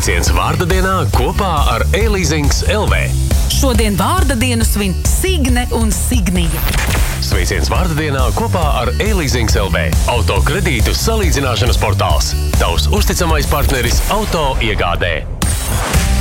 Sveiciens vārda dienā kopā ar e-leasings LV. Šodien vārda dienu svin Signe un Signija. Sveiciens vārda dienā kopā ar e-leasings LV. Auto kredītu salīdzināšanas portāls. Tavs uzticamais partneris auto iegādē.